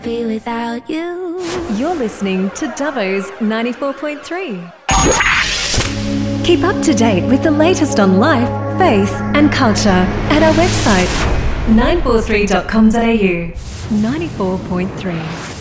Be without you. You're listening to Dubbo's 94.3. Keep up to date with the latest on life, faith and culture at our website 943.com.au. 94.3.